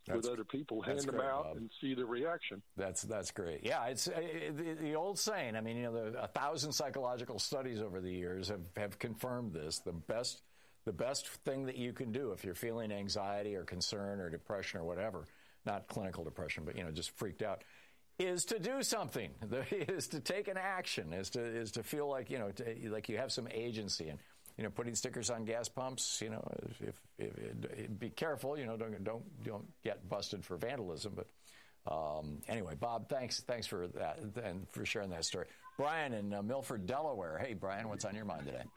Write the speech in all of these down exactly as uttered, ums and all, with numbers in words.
with other people, hand them great, out, Bob. and see the reaction. That's that's great. Yeah, it's uh, the, the old saying. I mean, you know, the, a thousand psychological studies over the years have, have confirmed this. The best the best thing that you can do if you're feeling anxiety or concern or depression or whatever, not clinical depression, but you know, just freaked out, is to do something. Is to take an action. Is to is to feel like you know, to, like you have some agency. And you know, putting stickers on gas pumps. You know, if, if, if be careful. You know, don't don't don't get busted for vandalism. But um, anyway, Bob, thanks thanks for that and for sharing that story. Brian in uh, Milford, Delaware. Hey, Brian, what's on your mind today?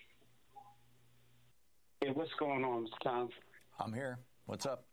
Hey, what's going on, Tom? I'm here. What's up?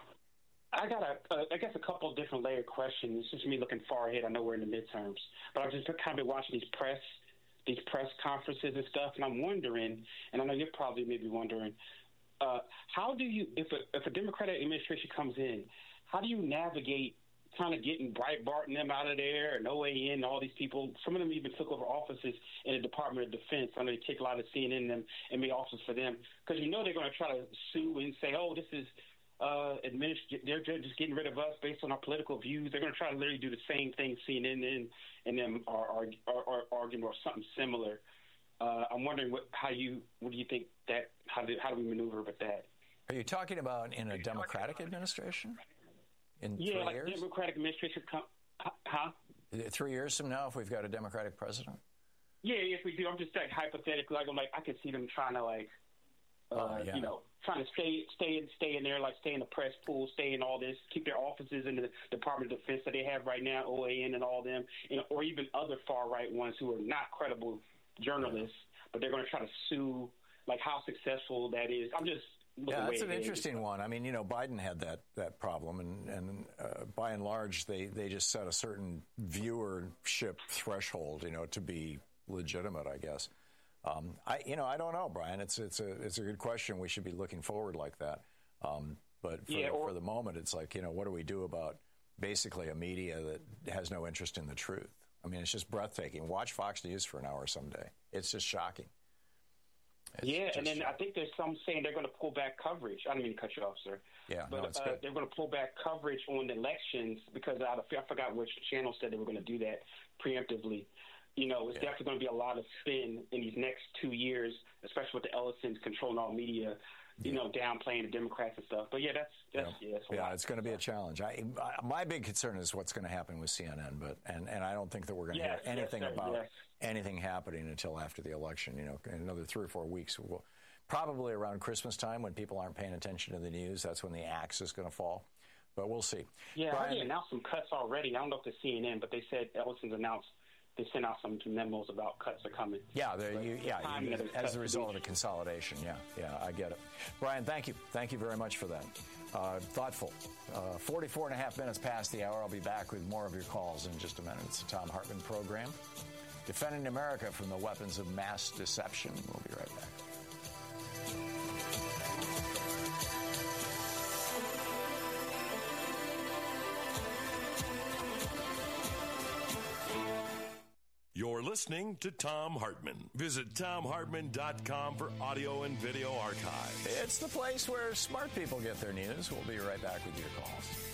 I got a, uh, I guess, a couple of different layered questions. It's just me looking far ahead. I know we're in the midterms, but I've just kind of been watching these press, these press conferences and stuff, and I'm wondering, and I know you're probably maybe wondering, uh, how do you, if a, if a Democratic administration comes in, how do you navigate kind of getting Breitbart and them out of there, and O A N, and all these people? Some of them even took over offices in the Department of Defense. I know they take a lot of C N N and them and make offices for them, because you know they're going to try to sue and say, oh, this is uh, administ- they're just getting rid of us based on our political views. They're going to try to literally do the same thing C N N and, and them are, are, are, are arguing or something similar. Uh, I'm wondering what, how you, what do you think that, how do, how do we maneuver with that? Are you talking about in a Democratic administration? In yeah, three like years? Democratic administration, come, huh? Three years from now, if we've got a Democratic president? Yeah, if we do, I'm just like hypothetically, like I'm like I could see them trying to like, uh, uh, yeah. you know, trying to stay, stay, in, stay in there, like stay in the press pool, stay in all this, keep their offices in the Department of Defense that they have right now, O A N and all them, you know, or even other far right ones who are not credible journalists, but they're going to try to sue. Like how successful that is, I'm just. Yeah, that's an interesting one. I mean, you know, Biden had that, that problem, and, and uh, by and large, they, they just set a certain viewership threshold, you know, to be legitimate, I guess. Um, I, you know, I don't know, Brian. It's it's a it's a good question. We should be looking forward like that. Um, but for, yeah, or, for the moment, it's like, you know, what do we do about basically a media that has no interest in the truth? I mean, it's just breathtaking. Watch Fox News for an hour someday. It's just shocking. It's yeah, and then I think there's some saying they're going to pull back coverage. I didn't mean to cut you off, sir. Yeah, but no, it's uh, good. They're going to pull back coverage on the elections because out of, I forgot which channel said they were going to do that preemptively. You know, it's yeah. definitely going to be a lot of spin in these next two years, especially with the Ellisons controlling all media, you yeah. know, downplaying the Democrats and stuff. But yeah, that's that's yeah, yeah, that's yeah it's going to be a challenge. I, I, my big concern is what's going to happen with C N N, but and, and I don't think that we're going to yes, hear anything yes, sir, about yes. anything happening until after the election. You know, in another three or four weeks, we'll, probably around Christmas time when people aren't paying attention to the news. That's when the axe is going to fall. But we'll see. Yeah, Brian, they announced some cuts already. I don't know if it's C N N, but they said Ellison's announced. They sent out some memos about cuts are coming. Yeah, you, yeah. You, as a result of the consolidation. Yeah, yeah, I get it. Brian, thank you. Thank you very much for that. Uh, thoughtful. Uh, forty-four and a half minutes past the hour. I'll be back with more of your calls in just a minute. It's the Thom Hartmann program. Defending America from the weapons of mass deception. We'll be right back. You're listening to Thom Hartmann. Visit Thom Hartmann dot com for audio and video archive. It's the place where smart people get their news. We'll be right back with your calls.